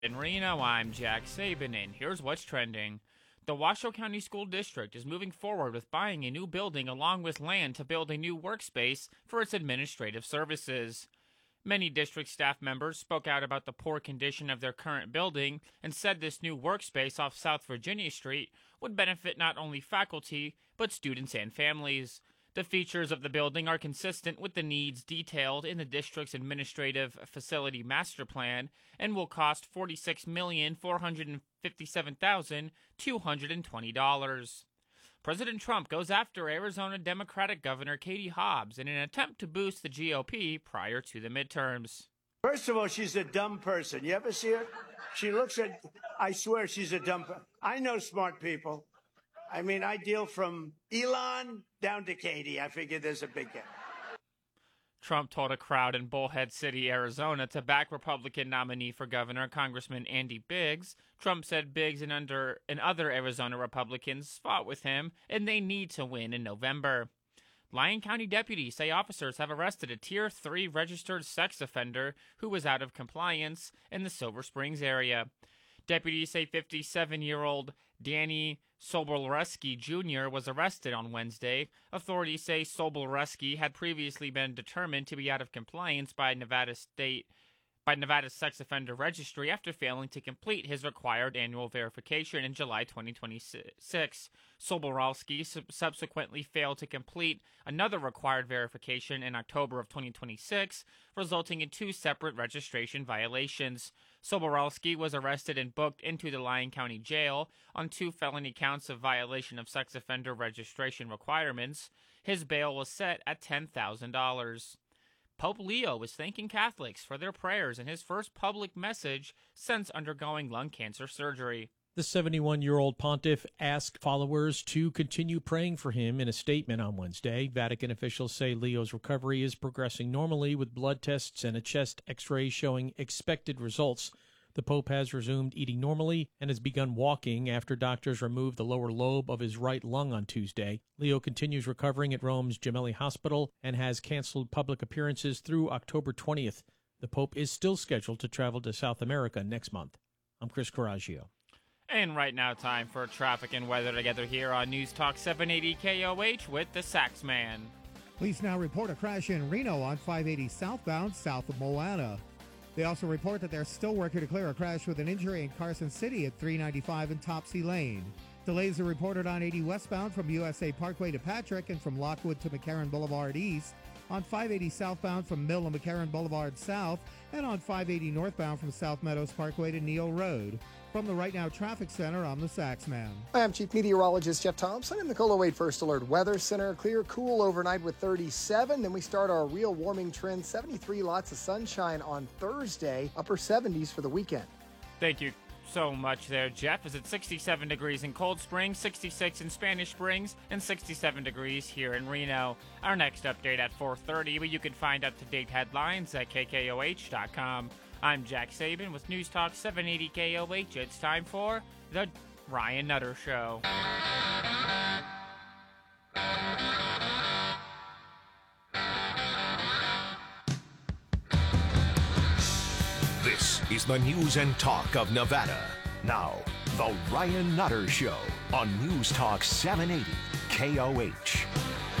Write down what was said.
In Reno, I'm Jack Saban, and here's what's trending. The Washoe County School District is moving forward with buying a new building along with land to build a new workspace for its administrative services. Many district staff members spoke out about the poor condition of their current building and said this new workspace off South Virginia Street would benefit not only faculty, but students and families. The features of the building are consistent with the needs detailed in the district's administrative facility master plan and will cost $46,457,220. President Trump goes after Arizona Democratic Governor Katie Hobbs in an attempt to boost the GOP prior to the midterms. First of all, she's a dumb person. You ever see her? She looks at, I swear she's a dumb person. I know smart people. I mean, I deal from Elon down to Katie. I figure there's a big gap. Trump told a crowd in Bullhead City, Arizona, to back Republican nominee for governor, Congressman Andy Biggs. Trump said Biggs and other Arizona Republicans fought with him, and they need to win in November. Lyon County deputies say officers have arrested a Tier 3 registered sex offender who was out of compliance in the Silver Springs area. Deputies say 57-year-old Danny Sobolewski Jr. was arrested on Wednesday. Authorities say Sobolewski had previously been determined to be out of compliance by Nevada's sex offender registry after failing to complete his required annual verification in July 2026. Sobolewski subsequently failed to complete another required verification in October of 2026, resulting in two separate registration violations. Sobolewski was arrested and booked into the Lyon County Jail on 2 felony counts of violation of sex offender registration requirements. His bail was set at $10,000. Pope Leo was thanking Catholics for their prayers in his first public message since undergoing lung cancer surgery. The 71-year-old pontiff asked followers to continue praying for him in a statement on Wednesday. Vatican officials say Leo's recovery is progressing normally with blood tests and a chest x-ray showing expected results. The Pope has resumed eating normally and has begun walking after doctors removed the lower lobe of his right lung on Tuesday. Leo continues recovering at Rome's Gemelli Hospital and has canceled public appearances through October 20th. The Pope is still scheduled to travel to South America next month. I'm Chris Coraggio. And right now, time for traffic and weather together here on News Talk 780 KOH with the Saxman. Police now report a crash in Reno on 580 southbound south of Moana. They also report that they're still working to clear a crash with an injury in Carson City at 395 and Topsy Lane. Delays are reported on 80 westbound from USA Parkway to Patrick and from Lockwood to McCarran Boulevard East, on 580 southbound from Mill and McCarran Boulevard South, and on 580 northbound from South Meadows Parkway to Neal Road. From the Right Now Traffic Center, I'm the Saxman. Hi, I'm Chief Meteorologist Jeff Thompson in the Cola Wade First Alert Weather Center. Clear, cool overnight with 37. Then we start our real warming trend. 73, lots of sunshine on Thursday. Upper 70s for the weekend. Thank you so much there, Jeff. Is it 67 degrees in Cold Springs, 66 in Spanish Springs, and 67 degrees here in Reno. Our next update at 4:30, but you can find up-to-date headlines at KKOH.com. I'm Jack Saban with News Talk 780 KOH. It's time for The Ryan Nutter Show. This is the news and talk of Nevada. Now, The Ryan Nutter Show on News Talk 780 KOH.